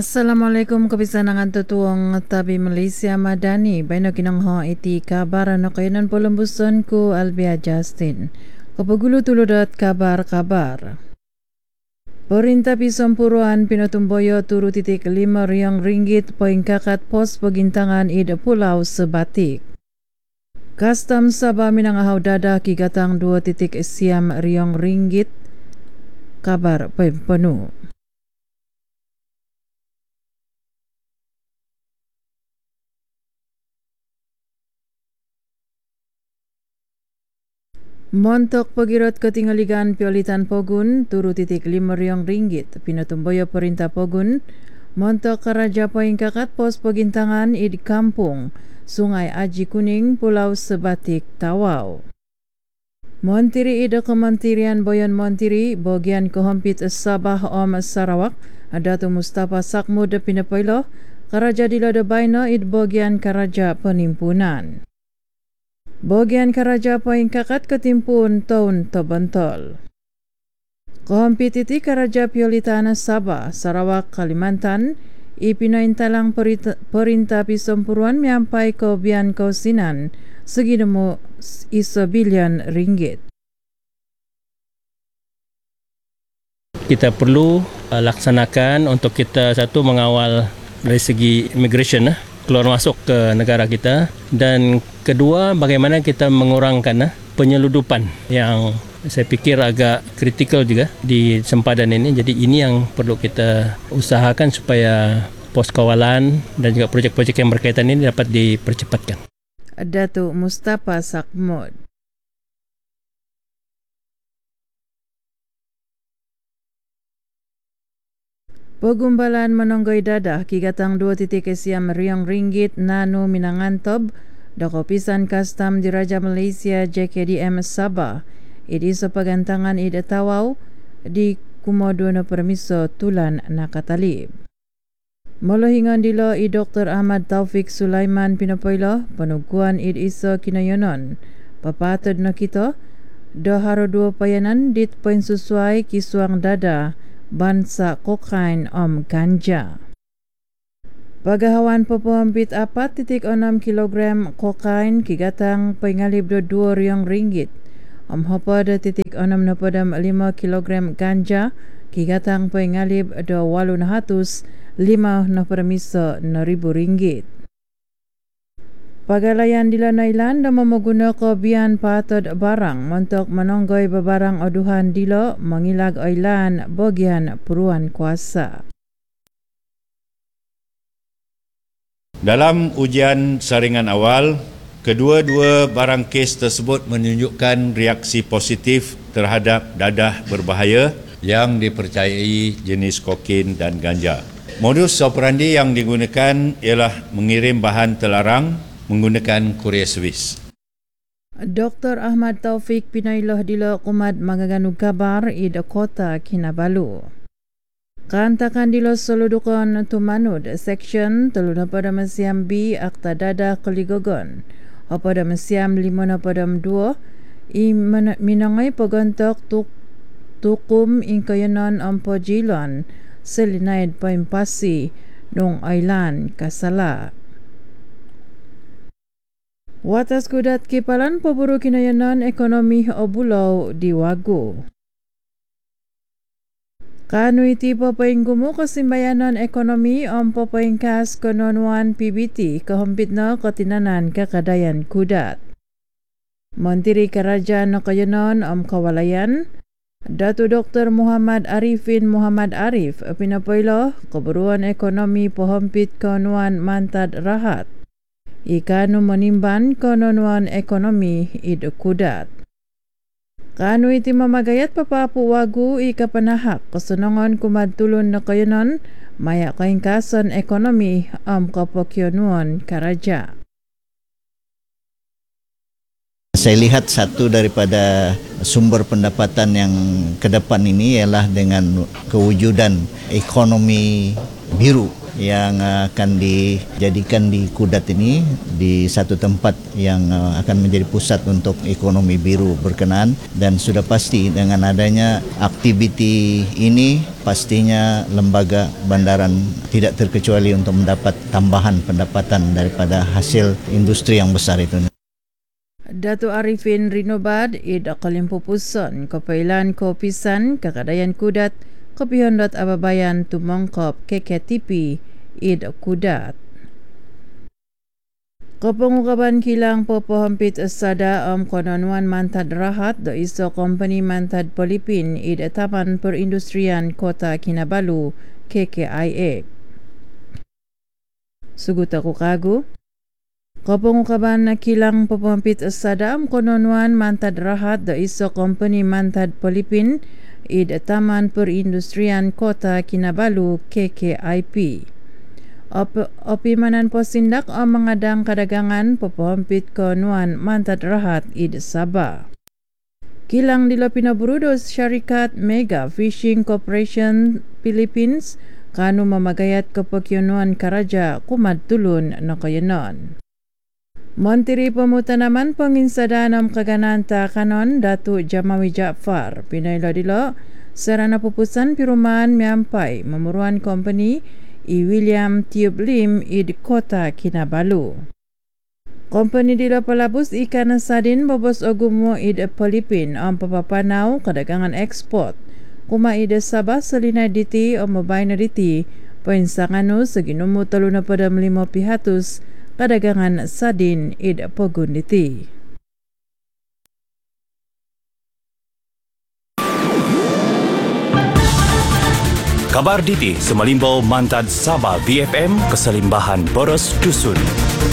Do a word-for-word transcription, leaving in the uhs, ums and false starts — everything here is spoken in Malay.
Assalamualaikum kebisanangan tutuang tabi Malaysia Madani. Baino kinangho iti kabar na kayanan polembusan ku Albia Justin. Kapagulu tuludat kabar-kabar. Perintah Pisompuruan Pinotumboyo turu titik lima riang ringgit poin kakat pos pegintangan ida Pulau Sebatik. Kastam Sabah Minangahau dadah kigatang dua titik siam riang ringgit kabar poin penuh. Montok pagirot ketinggaligan piolitan Pogun turu titik lima riang ringgit. Pinotumboyo perintah Pogun montok karaja poin kakat pos pegintangan id kampung Sungai Aji Kuning Pulau Sebatik Tawau. Montiri ida Kementerian Boyon Montiri bagian kehompit Sabah Om Sarawak Dato Mustafa Sakmud Pinapoilo karaja dilada baino id bagian karaja penimpunan. Bagian karaja poin kakat ketimpun tahun terbentol. Kehompit iti karaja piolitan Sabah, Sarawak, Kalimantan, ipinaintalang perintah Pisompuruan miampai ke bian kausinan segi demo iso bilion ringgit. Kita perlu uh, laksanakan untuk kita satu mengawal dari segi immigration uh, keluar masuk ke negara kita, dan kedua bagaimana kita mengurangkan uh, penyeludupan yang saya fikir agak kritikal juga di sempadan ini. Jadi ini yang perlu kita usahakan supaya pos kawalan dan juga projek-projek yang berkaitan ini dapat dipercepatkan. Dato Mustafa Sakmud. Pagumbalan menonggoi dadah kigatang dua titik siam riang ringgit nano minangantob dako pisan kastam diraja Malaysia J K D M Sabah idi sepagantangan ida Tawau di kumodo na permiso tulan nakatalib. Molohingan dilo i Doktor Ahmad Taufik Sulaiman Pinopoilo penuguan id iso kinayonon papatod na kito doharo dua payanan dit poin sesuai kisuang dada bansa kokain om ganja. Pagahawan pepohampit apat titik enam kilogram kokain kigatang pengalib do dua riang ringgit. Om hopad titik enam napadam lima kilogram ganja kigatang pengalib do walun hatus lima napadamiso na ribu ringgit. Pagalayan dilanailan na mamaguna ko biyan patod barang montok manonggoy babarang oduhan dilo mangilag oilan bagian puruan kuasa. Dalam ujian saringan awal, kedua-dua barang kes tersebut menunjukkan reaksi positif terhadap dadah berbahaya yang dipercayai jenis kokain dan ganja. Modus operandi yang digunakan ialah mengirim bahan terlarang menggunakan courier service. Doktor Ahmad Taufik Pinailoh dilo kumat magaganu kabar ida kota Kinabalu. Kantakan dilo soludukan tumanud section teluna pada mesiam B akta dada keligogon. Pada mesiam lima na padam dua i minangai pagantok tuk tukum ingkayanan ampojilon selinaid paimpasi nung ailan kasala. Watas kudat kipalan paburu kinayanan ekonomi obulau di Wagu. Kanu iti papainggumu kesimbayanan ekonomi om papaingkas kononuan P B T kehompit na ketinanan kakadayan kudat. Menteri Kerajaan Nakayanan om Kawalayan, Datu Doktor Muhammad Arifin Muhammad Arif pinapoilo keberuan ekonomi pahompit konuan mantad rahat. Ikanu menimban kononuan ekonomi id kudat. Kanu iti mamagayat papapu Wagu ika panahak kesenongan kumadtulon na kayanan maya kaingkasan ekonomi am kapokyonuan karaja. Saya lihat satu daripada sumber pendapatan yang ke depan ini ialah dengan kewujudan ekonomi biru yang uh, akan dijadikan di Kudat ini di satu tempat yang uh, akan menjadi pusat untuk ekonomi biru berkenaan, dan sudah pasti dengan adanya aktiviti ini pastinya lembaga bandaran tidak terkecuali untuk mendapat tambahan pendapatan daripada hasil industri yang besar itu. Dato' Arifin Rinobad, id Kalimpupuson, Kapailan Kopisan, Kakadayan Kudat, Kopihondot Ababayan Tumongkop, K K T P, id Kudat. Kepengukapan kilang Popohampit Sada Om Kononwan Mantad Rahat do iso Company Mantad Polipin id Taman Perindustrian Kota Kinabalu, K K I A. Sugut aku kagu. Kepengukapan kilang Popohampit Sada Om Kononwan Mantad Rahat do iso Company Mantad Polipin id Taman Perindustrian Kota Kinabalu, K K I P. Op, opimanan posindak o mengadang kadagangan Popohampit Kononwan Mantad Rahat id Sabah. Kilang di Pinaburudos Syarikat Mega Fishing Corporation Philippines kanu mamagayat kepekyunuan karaja kumad tulun na kayanon. Menteri Pemutanaman Penginsadaan Om Kagananta Kanon Datuk Jamawi Jaafar pinailo dilo sarana pupusan pirumahan miampai memuruan company I William Tube Lim id Kota Kinabalu. Company dilo pelabus ikan sadin bobos ogumo id Polipin om papapanau kadagangan ekspor kuma id Sabah selina diti om mabayna diti poinsanganu seginumu teluna pada melimo pihatus kadagangan sadin id Pogun diti. Kabar Diti Semalimbau Mantad Sabah V F M Keselimbahan Boros Dusun.